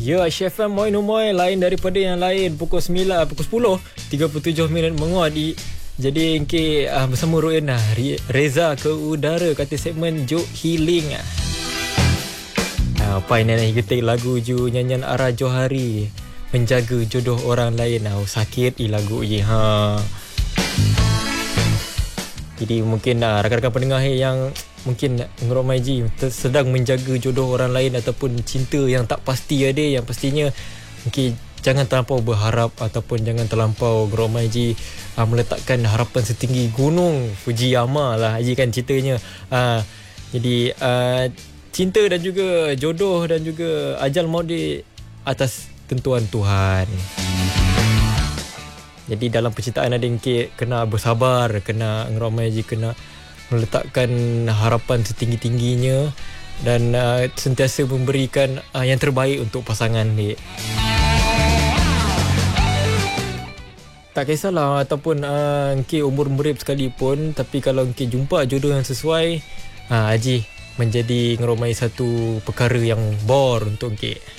Ya, Chef M Moi Numoy lain daripada yang lain. Pukul 9, pukul 10 37 minit menguat. Jadi bersama Royan Reza ke udara kata segmen Joke Healing. Apa ini kita lagu ju nyanyian Ara Johari, menjaga jodoh orang lain. Sakit lagu je. Jadi mungkin rakan-rakan pendengar yang mungkin ngeromai ji sedang menjaga jodoh orang lain ataupun cinta yang tak pasti ada, yang pastinya mungkin jangan terlampau berharap ataupun jangan terlampau ngeromai ji meletakkan harapan setinggi gunung Fujiyama lah Haji kan ceritanya. Jadi cinta dan juga jodoh dan juga ajal maut di atas tentuan Tuhan. Jadi dalam percintaan ada yang kena bersabar, kena ngeromai je, kena meletakkan harapan setinggi-tingginya dan sentiasa memberikan yang terbaik untuk pasangan ni. Tak kisahlah ataupun umur merip sekalipun, tapi kalau jumpa jodoh yang sesuai, Haji menjadi ngeromai satu perkara yang bor untuk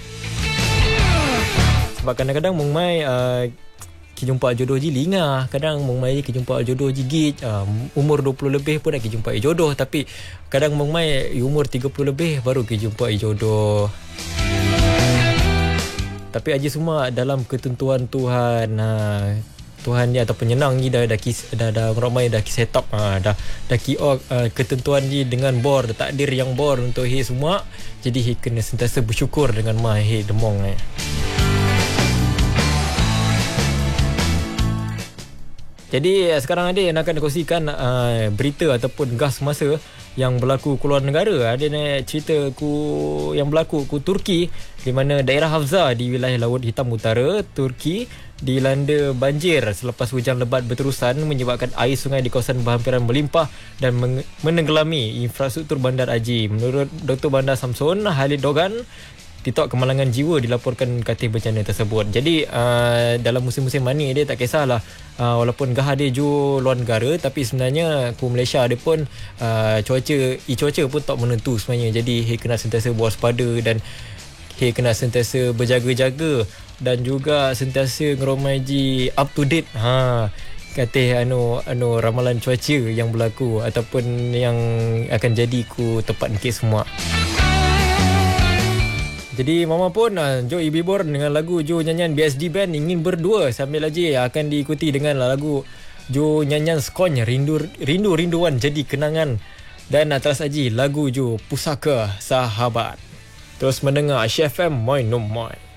sebab kadang-kadang mungmai jumpa jodoh je lingah, kadang mungmai jumpa jodoh je git, umur 20 lebih pun nak jumpa jodoh, tapi kadang mungmai umur 30 lebih baru jumpa jodoh. Tapi aja semua dalam ketentuan Tuhan. Tuhan ni ataupun penyenang ni dah ramai dah set up, dah ketentuan ni dengan bor, takdir yang bor untuk semua. Jadi kena sentiasa bersyukur dengan demong ni. Jadi sekarang ada yang akan kongsikan berita ataupun gas masa yang berlaku keluar negara. Ada nak cerita yang berlaku Turki, di mana daerah Hafsa di wilayah Laut Hitam Utara Turki dilanda banjir selepas hujan lebat berterusan menyebabkan air sungai di kawasan berhampiran melimpah dan menenggelami infrastruktur bandar Aji. Menurut Dr. Bandar Samson Halid Dogan, titik kemalangan jiwa dilaporkan katil bencana tersebut. Jadi dalam musim-musim mani dia tak kisahlah, walaupun gah dia ju luar negara, tapi sebenarnya Malaysia ada pun cuaca pun tak menentu sebenarnya. Jadi kena sentiasa waspada dan kena sentiasa berjaga-jaga dan juga sentiasa ngeromai ji up to date. Kata ramalan cuaca yang berlaku ataupun yang akan jadi tempat semua. Jadi Mama pun Jo Ibibor dengan lagu Jo nyanyian BSD Band Ingin Berdua, sambil lagi akan diikuti dengan lagu Jo nyanyian Skon Rindu-rinduan Jadi Kenangan, dan atas lagi lagu Jo Pusaka Sahabat. Terus mendengar Chef M Moi Numoy.